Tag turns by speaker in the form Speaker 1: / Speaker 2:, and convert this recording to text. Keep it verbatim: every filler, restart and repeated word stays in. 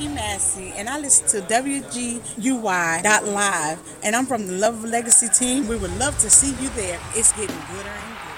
Speaker 1: Nikki Massey, and I listen to W G U Y dot live, and I'm from the Love Legacy team. We would love to see you there. It's getting gooder and gooder.